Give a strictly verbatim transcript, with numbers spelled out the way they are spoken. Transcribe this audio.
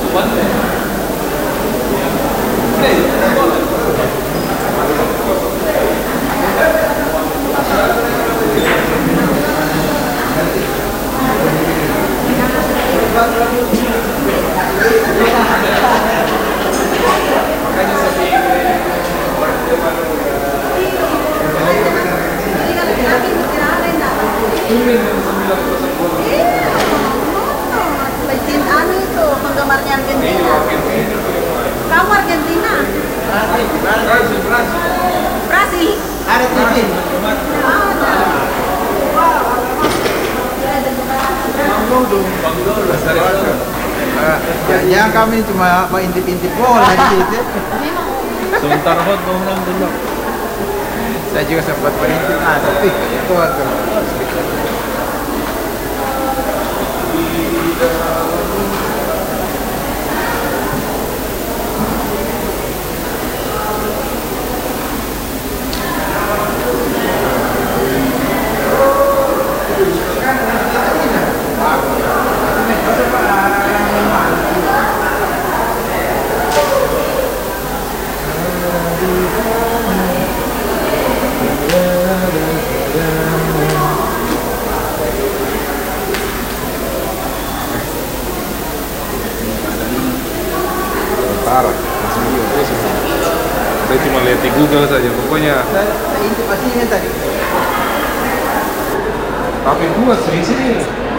Anu itu penggemarnya Argentina. Kamu Argentina? Brasil. Ada T V. Ya kami cuma mau intip-intip bola di situ. Sebentar hot orang dulu. Saya juga sempat berintip, ah tapi itu waktu. Parah, langsung juga. Saya cuma lihat di Google saja, pokoknya. Saya intip pastinya tadi. Tapi buat sini sini.